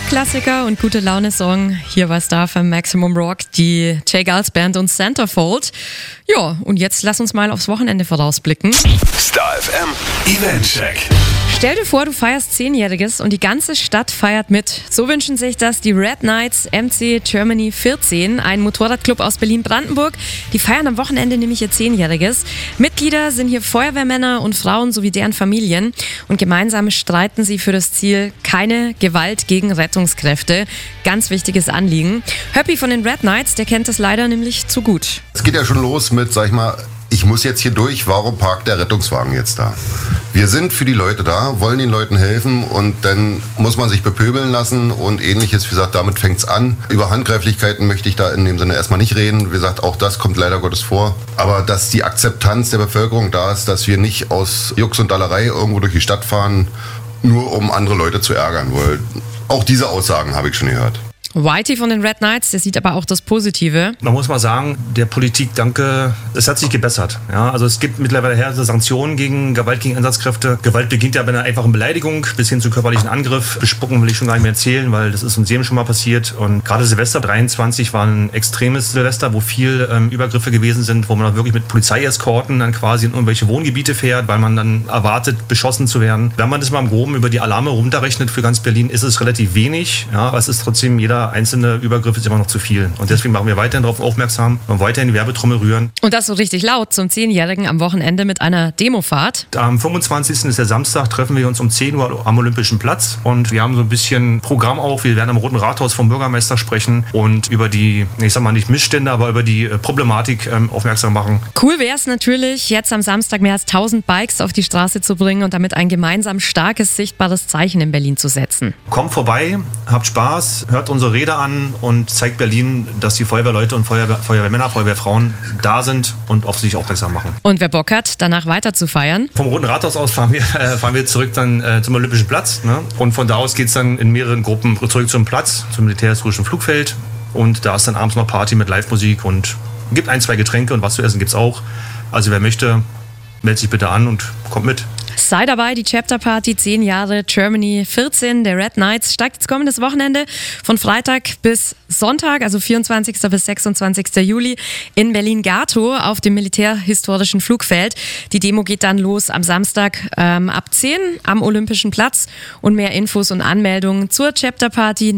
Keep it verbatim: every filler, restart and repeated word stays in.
Rockklassiker und gute Laune-Song. Hier war es da für Maximum Rock, die J. Geils Band und Centerfold. Ja, und jetzt lass uns mal aufs Wochenende vorausblicken. Star F M Eventcheck. Stell dir vor, du feierst Zehnjähriges und die ganze Stadt feiert mit. So wünschen sich das die Red Knights M C Germany vierzehn, ein Motorradclub aus Berlin-Brandenburg. Die feiern am Wochenende nämlich ihr Zehnjähriges. Mitglieder sind hier Feuerwehrmänner und Frauen sowie deren Familien. Und gemeinsam streiten sie für das Ziel keine Gewalt gegen Rettungskräfte. Ganz wichtiges Anliegen. Höppi von den Red Knights, der kennt das leider nämlich zu gut. Es geht ja schon los mit, sag ich mal, ich muss jetzt hier durch, warum parkt der Rettungswagen jetzt da? Wir sind für die Leute da, wollen den Leuten helfen und dann muss man sich bepöbeln lassen und ähnliches. Wie gesagt, damit fängt es an. Über Handgreiflichkeiten möchte ich da in dem Sinne erstmal nicht reden. Wie gesagt, auch das kommt leider Gottes vor. Aber dass die Akzeptanz der Bevölkerung da ist, dass wir nicht aus Jux und Dallerei irgendwo durch die Stadt fahren, nur um andere Leute zu ärgern. Weil auch diese Aussagen habe ich schon gehört. Whitey von den Red Knights, der sieht aber auch das Positive. Man muss mal sagen, der Politik danke, es hat sich gebessert. Ja, also es gibt mittlerweile härtere Sanktionen gegen Gewalt gegen Einsatzkräfte. Gewalt beginnt ja bei einer einfachen Beleidigung bis hin zu körperlichen Angriff. Bespucken will ich schon gar nicht mehr erzählen, weil das ist uns eben schon mal passiert. Und gerade Silvester dreiundzwanzig war ein extremes Silvester, wo viel ähm, Übergriffe gewesen sind, wo man auch wirklich mit Polizeieskorten dann quasi in irgendwelche Wohngebiete fährt, weil man dann erwartet, beschossen zu werden. Wenn man das mal im Groben über die Alarme runterrechnet für ganz Berlin, ist es relativ wenig. Ja, aber es ist trotzdem jeder einzelne Übergriff ist immer noch zu viel. Und deswegen machen wir weiterhin darauf aufmerksam und weiterhin die Werbetrommel rühren. Und das so richtig laut zum Zehnjährigen am Wochenende mit einer Demofahrt. Am fünfundzwanzigsten ist der Samstag, treffen wir uns um zehn Uhr am Olympischen Platz und wir haben so ein bisschen Programm auch. Wir werden am Roten Rathaus vom Bürgermeister sprechen und über die, ich sag mal nicht Missstände, aber über die Problematik ähm, aufmerksam machen. Cool wäre es natürlich, jetzt am Samstag mehr als tausend Bikes auf die Straße zu bringen und damit ein gemeinsam starkes, sichtbares Zeichen in Berlin zu setzen. Kommt vorbei, habt Spaß, hört unsere Rede an und zeigt Berlin, dass die Feuerwehrleute und Feuerwehr, Feuerwehrmänner, Feuerwehrfrauen da sind und auf sich aufmerksam machen. Und wer Bock hat, danach weiter zu feiern? Vom Roten Rathaus aus fahren wir, äh, fahren wir zurück dann äh, zum Olympischen Platz. Ne? Und von da aus geht es dann in mehreren Gruppen zurück zum Platz, zum militärhistorischen Flugfeld. Und da ist dann abends noch Party mit Live-Musik und gibt ein, zwei Getränke und was zu essen gibt es auch. Also wer möchte, meldet sich bitte an und kommt mit. Sei dabei, die Chapter Party, zehn Jahre Germany vierzehn der Red Knights steigt jetzt kommendes Wochenende von Freitag bis Sonntag, also vierundzwanzigsten bis sechsundzwanzigsten Juli in Berlin-Gatow auf dem militärhistorischen Flugfeld. Die Demo geht dann los am Samstag ähm, ab zehn am Olympischen Platz und mehr Infos und Anmeldungen zur Chapter Party